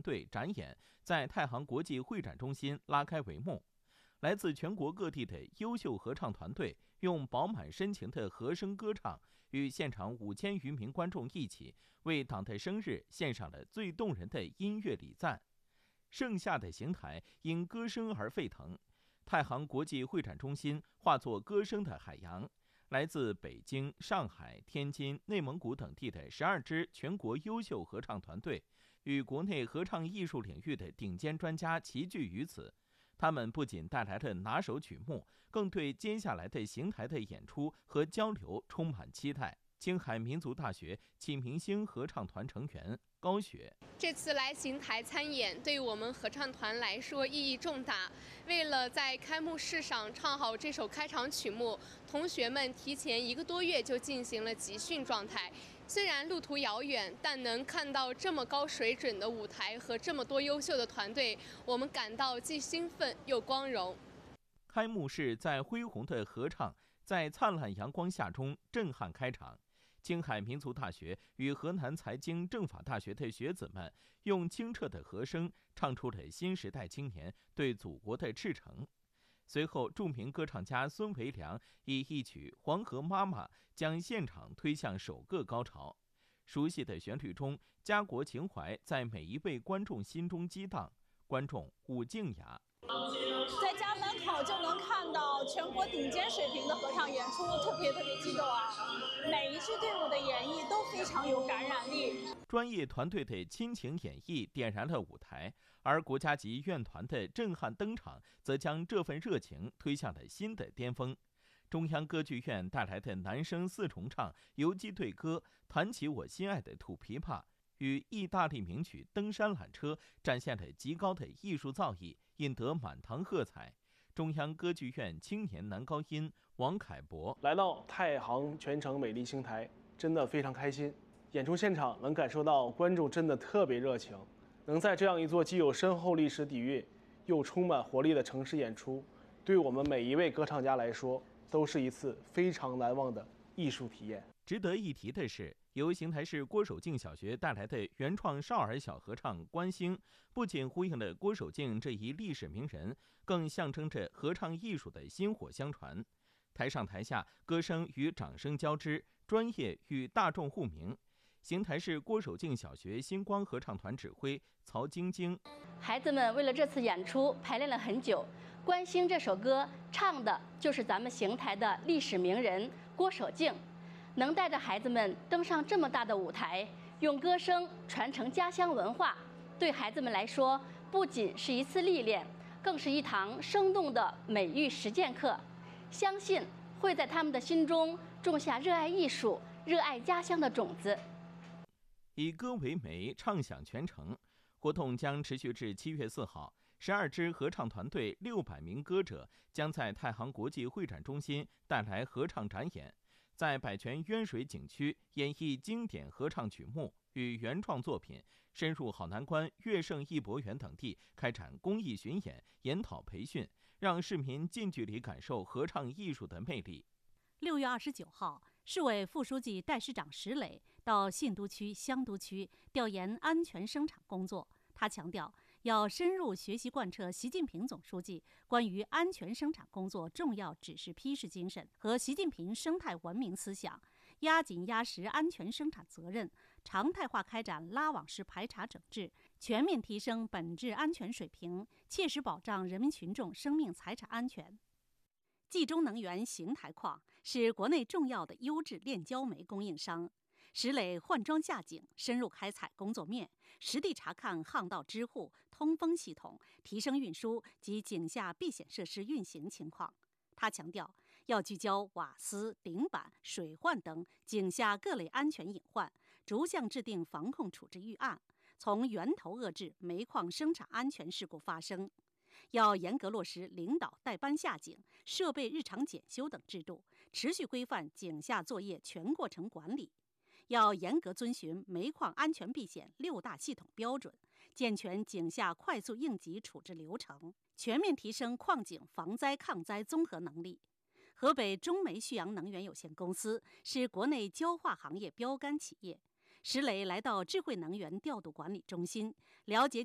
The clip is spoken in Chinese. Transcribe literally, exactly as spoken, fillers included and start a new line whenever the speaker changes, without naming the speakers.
队展演在太行国际会展中心拉开帷幕。来自全国各地的优秀合唱团队用饱满深情的和声歌唱，与现场五千余名观众一起为党的生日献上了最动人的音乐礼赞。盛夏的邢台因歌声而沸腾，太行国际会展中心化作歌声的海洋。来自北京、上海、天津、内蒙古等地的十二支全国优秀合唱团队，与国内合唱艺术领域的顶尖专家齐聚于此。他们不仅带来了拿手曲目，更对接下来的邢台的演出和交流充满期待。青海民族大学启明星合唱团成员高雪，
这次来邢台参演，对于我们合唱团来说意义重大。为了在开幕式上唱好这首开场曲目，同学们提前一个多月就进行了集训状态。虽然路途遥远，但能看到这么高水准的舞台和这么多优秀的团队，我们感到既兴奋又光荣。
开幕式在恢宏的合唱在灿烂阳光下中震撼开场。青海民族大学与河南财经政法大学的学子们用清澈的和声唱出了新时代青年对祖国的赤诚。随后，著名歌唱家孙维良以一曲《黄河妈妈》将现场推向首个高潮。熟悉的旋律中，家国情怀在每一位观众心中激荡。观众武静雅，
在家门口就能看到全国顶尖水平的合唱演出，特别特别激动啊！每一支队伍的演绎都非常有感染力。
专业团队的亲情演绎点燃了舞台，而国家级院团的震撼登场，则将这份热情推向了新的巅峰。中央歌剧院带来的男声四重唱、游击队歌、弹起我心爱的土琵琶，与意大利名曲《登山缆车》展现了极高的艺术造诣，引得满堂喝彩。中央歌剧院青年男高音王凯博，
来到太行全城美丽邢台，真的非常开心。演出现场能感受到观众真的特别热情，能在这样一座既有深厚历史底蕴又充满活力的城市演出，对我们每一位歌唱家来说都是一次非常难忘的艺术体验。
值得一提的是，由邢台市郭守敬小学带来的原创少儿小合唱《观星》，不仅呼应了郭守敬这一历史名人，更象征着合唱艺术的薪火相传。台上台下，歌声与掌声交织，专业与大众互鸣。邢台市郭守敬小学星光合唱团指挥曹晶晶，
孩子们为了这次演出排练了很久，《观星》这首歌唱的就是咱们邢台的历史名人郭守敬。能带着孩子们登上这么大的舞台，用歌声传承家乡文化，对孩子们来说不仅是一次历练，更是一堂生动的美育实践课。相信会在他们的心中种下热爱艺术、热爱家乡的种子。
以歌为媒，唱响全城。活动将持续至七月四号。十二支合唱团队、六百名歌者将在太行国际会展中心带来合唱展演。在百泉渊水景区演绎经典合唱曲目与原创作品，深入好南关、乐盛艺博园等地开展公益巡演、研讨培训，让市民近距离感受合唱艺术的魅力。
六月二十九号，市委副书记、代市长石磊到信都区、香都区调研安全生产工作。他强调，要深入学习贯彻习近平总书记关于安全生产工作重要指示批示精神和习近平生态文明思想，压紧压实安全生产责任，常态化开展拉网式排查整治，全面提升本质安全水平，切实保障人民群众生命财产安全。冀中能源邢台矿是国内重要的优质炼焦煤供应商。石磊换装下井，深入开采工作面，实地查看巷道支护、通风系统、提升运输及井下避险设施运行情况。他强调，要聚焦瓦斯、顶板、水患等井下各类安全隐患，逐项制定防控处置预案，从源头遏制煤矿生产安全事故发生。要严格落实领导带班下井、设备日常检修等制度，持续规范井下作业全过程管理。要严格遵循煤矿安全避险六大系统标准，健全井下快速应急处置流程，全面提升矿井防灾抗灾综合能力。河北中煤旭阳能源有限公司是国内焦化行业标杆企业。石磊来到智慧能源调度管理中心，了解